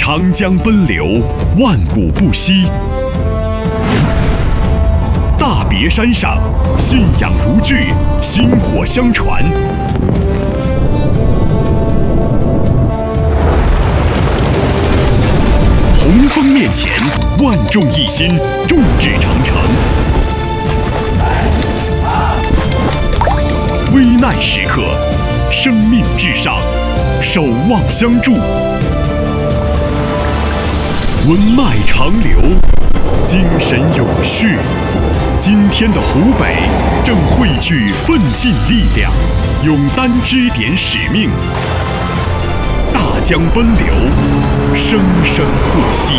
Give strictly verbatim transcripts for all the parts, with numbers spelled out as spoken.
长江奔流，万古不息。大别山上，信仰如炬，薪火相传。洪峰面前，万众一心，众志成城。危难时刻，生命至上，守望相助。文脉长流，精神永续。今天的湖北正汇聚奋进力量，勇担支点使命。大江奔流，生生不息。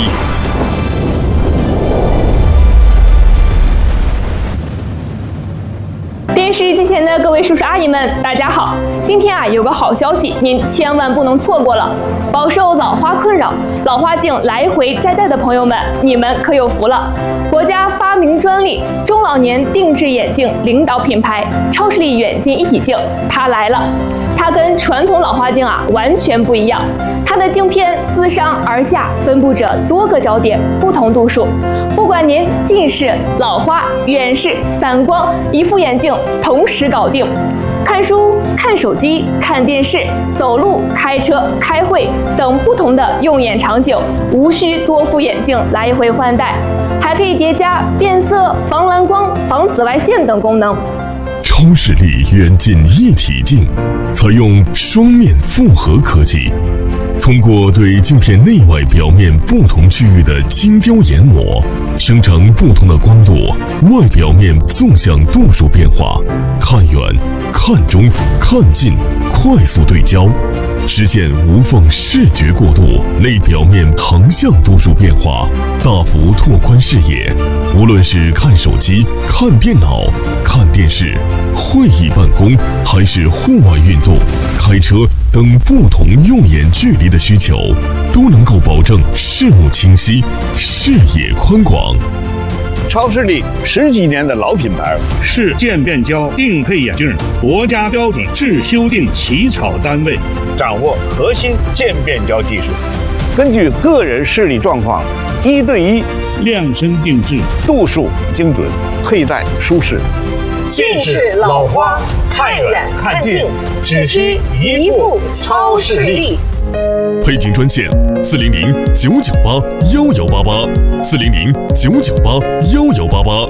电视机前的各位叔叔阿姨们，大家好！今天啊，有个好消息，您千万不能错过了。饱受老花困扰、老花镜来回摘戴的朋友们，你们可有福了！国家发明专利中老年定制眼镜领导品牌超视力远近一体镜，它来了。它跟传统老花镜啊完全不一样，它的镜片自上而下分布着多个焦点，不同度数。不管您近视、老花、远视、散光，一副眼镜同时搞定。看书、看手机、看电视、走路、开车、开会等不同的用眼场景，无需多副眼镜来回换代，还可以叠加变色、防蓝光、防紫外线等功能。 超视力远近一体镜采用双面复合科技，通过对镜片内外表面不同区域的精雕研磨，生成不同的光度、外表面纵向度数变化，看远、看中、看近，快速对焦，实现无缝视觉过渡，内表面横向度数变化，大幅拓宽视野。无论是看手机、看电脑、看电视、会议办公，还是户外运动、开车等不同用眼距离的需求，都能够保证视物清晰、视野宽广。 超视力十几年的老品牌，是渐变焦定配眼镜国家标准制修订起草单位，掌握核心渐变焦技术，根据个人视力状况，一对一量身定制，度数精准，佩戴舒适。 近视老花，看远看近，只需一副超视力。 配镜专线：四零零九九八幺幺八八，四零零九九八幺幺八八。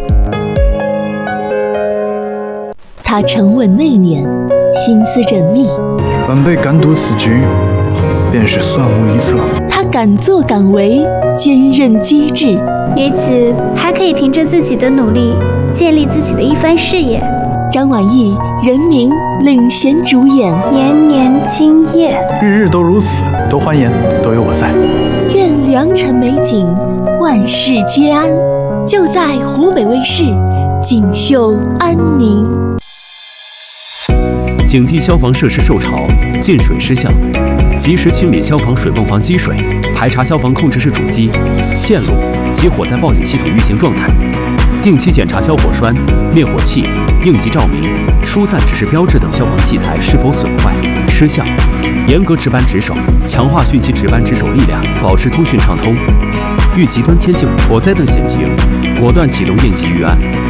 他沉稳内敛，心思缜密， 晚辈敢赌此局，便是算无一策。 他敢作敢为，坚韧机智， 于此还可以凭着自己的努力，建立自己的一番事业。 张晚意、任明领衔主演， 年年今夜， 日日都如此，多欢颜，都有我在。 愿良辰美景，万事皆安。就在湖北卫视，锦绣安宁。 警惕消防设施受潮、进水失效，及时清理消防水泵房积水，排查消防控制室主机、线路及火灾报警系统运行状态。定期检查消火栓、灭火器、应急照明、疏散指示标志等消防器材是否损坏、失效，严格值班值守，强化汛期值班值守力量，保持通讯畅通。遇极端天气、火灾等险情，果断启动应急预案，